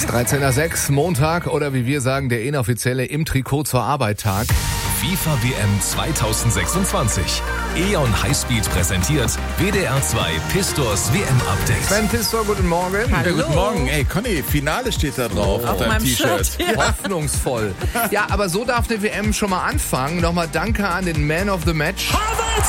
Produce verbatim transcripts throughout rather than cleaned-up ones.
ist dreizehn Uhr sechs, Montag oder wie wir sagen, der inoffizielle im Trikot zur Arbeit-Tag. FIFA W M zwanzig sechsundzwanzig. E O N Highspeed präsentiert W D R zwei Pistors W M-Update. Sven Pistor, guten Morgen. Ja, guten Morgen. Ey, Conny, Finale steht da drauf oh, auf deinem T-Shirt. Ja. Hoffnungsvoll. Ja, aber so darf eine W M schon mal anfangen. Nochmal danke an den Man of the Match. Havertz!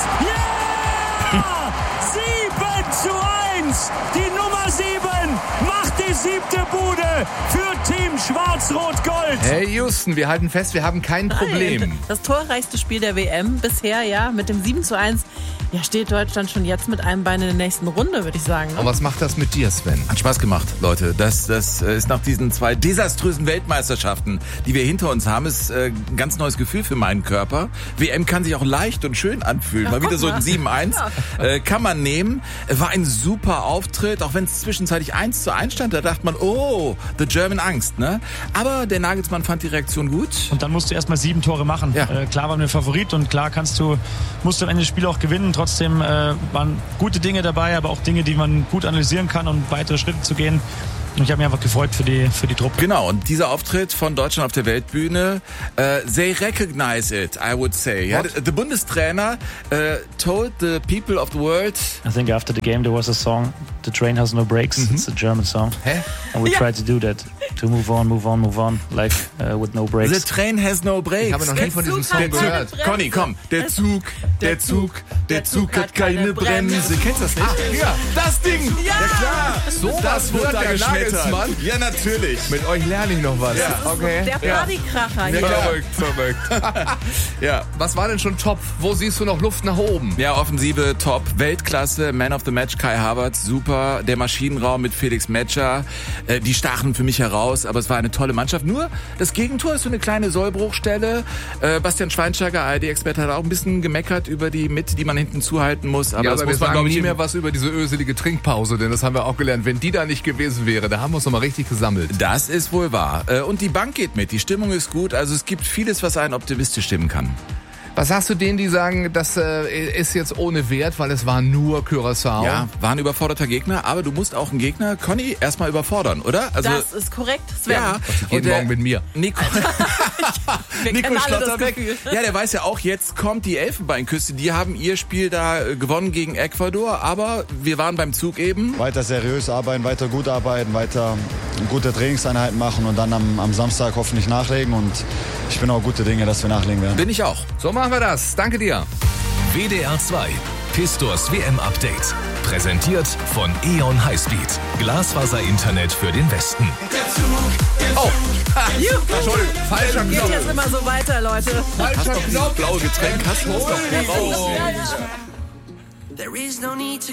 Ja! sieben zu eins! Die Nummer sieben macht die siebte Bude für Team Schwarz-Rot-Gold. Hey Houston, wir halten fest, wir haben kein Problem. Nein, das torreichste Spiel der W M bisher, ja, mit dem sieben zu eins. Ja, steht Deutschland schon jetzt mit einem Bein in der nächsten Runde, würde ich sagen. Ne? Und was macht das mit dir, Sven? Hat Spaß gemacht, Leute. Das, das ist nach diesen zwei desaströsen Weltmeisterschaften, die wir hinter uns haben, ist äh, ein ganz neues Gefühl für meinen Körper. W M kann sich auch leicht und schön anfühlen. Mal wieder so ein sieben eins. Äh, kann man nehmen. War ein super Auftritt, auch wenn es zwischenzeitlich eins zu eins stand. Da dachte man, oh, the German Angst, ne? Aber der Nagelsmann fand die Reaktion gut. Und dann musst du erstmal sieben Tore machen. Ja. Äh, klar waren wir Favorit und klar kannst du, musst du am Ende des Spiels auch gewinnen. Trotzdem äh, waren gute Dinge dabei, aber auch Dinge, die man gut analysieren kann, um weitere Schritte zu gehen. Und ich habe mich einfach gefreut für die, für die Truppe. Genau, und dieser Auftritt von Deutschland auf der Weltbühne, uh, they recognize it, I would say. Ja, the Bundestrainer uh, told the people of the world... I think after the game there was a song, The Train Has No Brakes. Mhm. It's a German song. Hä? And we ja. tried to do that. To move on, move on, move on, like uh, with no brakes. The train has no brakes. Ich habe noch nie von diesem Song der gehört. Zug, Conny, komm. Der Zug, der Zug, der Zug hat keine Bremse. Kennst du das nicht? Ach, ja, das Ding. Ja, ja klar. So das wird wird da der geschmettert. Nagelsmann. Ja, natürlich. Mit euch lerne ich noch was. Ja. Okay. Der Partykracher Ja. hier. Verrückt, verrückt. Ja. Was war denn schon top? Wo siehst du noch Luft nach oben? Ja, Offensive top, Weltklasse, Man of the Match, Kai Havertz, super. Der Maschinenraum mit Felix Metscher, äh, die stachen für mich heraus, aber es war eine tolle Mannschaft. Nur das Gegentor ist so eine kleine Sollbruchstelle. Äh, Bastian Schweinsteiger, A R D-Experte, hat auch ein bisschen gemeckert über die Mitte, die man hinten zuhalten muss. Aber ja, das aber muss wir man, sagen glaube ich, nie im- mehr was über diese öselige Trinkpause, denn das haben wir auch gelernt. Wenn die da nicht gewesen wäre, da haben wir uns noch mal richtig gesammelt. Das ist wohl wahr. Äh, Und die Bank geht mit, die Stimmung ist gut. Also es gibt vieles, was einen optimistisch stimmen kann. Was sagst du denen, die sagen, das äh, ist jetzt ohne Wert, weil es war nur Curaçao? Ja, war ein überforderter Gegner, aber du musst auch einen Gegner, Conny, erstmal überfordern, oder? Also, Das ist korrekt, Sven. ja. Jeden Und der Morgen mit mir. Nico, Wir Nico kennen alle das Schlotterbeck, Gefühl. ja, der weiß ja auch, jetzt kommt die Elfenbeinküste. Die haben ihr Spiel da äh, gewonnen gegen Ecuador, aber wir waren beim Zug eben. Weiter seriös arbeiten, weiter gut arbeiten, weiter gute Trainingseinheiten machen und dann am, am Samstag hoffentlich nachlegen. Und ich bin auch gute Dinge, dass wir nachlegen werden. Bin ich auch. So machen wir das. Danke dir. W D R zwei Pistors W M-Update. Präsentiert von E O N Highspeed. Glasfaser-Internet für den Westen. Oh, Entschuldigung, falscher Geht Knopf. jetzt immer so weiter, Leute. Falscher Knopf. Blaue Getränk hast du doch raus. Ja, ja. There is no need to